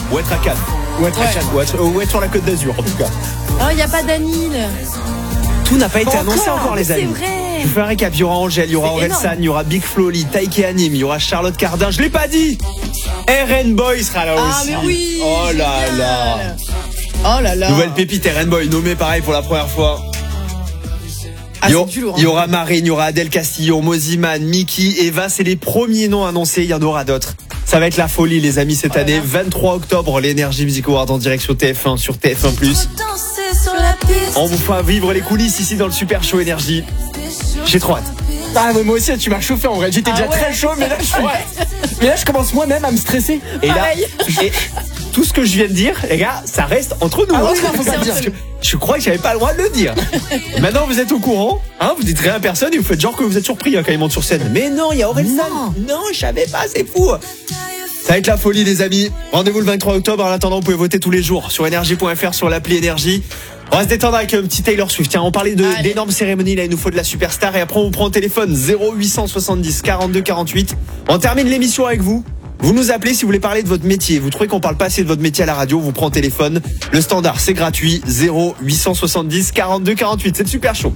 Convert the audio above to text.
ou être à Cannes. Ou être à Cannes, ou être sur la Côte d'Azur en tout cas. Oh, il n'y a pas d'Anil. Tout n'a pas été annoncé encore les amis. C'est vrai. Je vous fais un récap, il y aura Angèle, il y aura Orelsan, il y aura Big Flo, Taïk et Anim, il y aura Charlotte Cardin, je l'ai pas dit. RN Boy sera là aussi. Ah mais oui. Oh là génial. là. Oh là là. Nouvelle pépite RN Boy, nommée pareil pour la première fois. Ah, c'est du lourd, hein. Il y aura Marine, il y aura Adèle Castillo, Moziman, Mickey, Eva, c'est les premiers noms annoncés, il y en aura d'autres. Ça va être la folie les amis cette année. 23 octobre, l'Energy Music Award en direct sur TF1, sur TF1+. On vous fera vivre les coulisses ici dans le Super Show Énergie. J'ai trop hâte. Ah mais moi aussi tu m'as chauffé en vrai. J'étais déjà très chaud mais là je commence moi-même à me stresser. Et là, tout ce que je viens de dire, les gars, ça reste entre nous. Ah oui, non, faut pas le dire. Je crois que j'avais pas le droit de le dire. Maintenant vous êtes au courant, hein, vous dites rien à personne et vous faites genre que vous êtes surpris quand il monte sur scène. Mais non, il y a Orelsan. Non, je savais pas, c'est fou. Ça va être la folie les amis. Rendez-vous le 23 octobre. En attendant, vous pouvez voter tous les jours sur énergie.fr, sur l'appli Énergie. On va se détendre avec un petit Taylor Swift. Tiens, on parlait d'énormes cérémonies. Là, il nous faut de la superstar. Et après, on vous prend au téléphone 0870 42 48. On termine l'émission avec vous. Vous nous appelez si vous voulez parler de votre métier. Vous trouvez qu'on parle pas assez de votre métier à la radio, on vous prend au téléphone. Le standard, c'est gratuit. 0870 42 48. C'est le Super Show.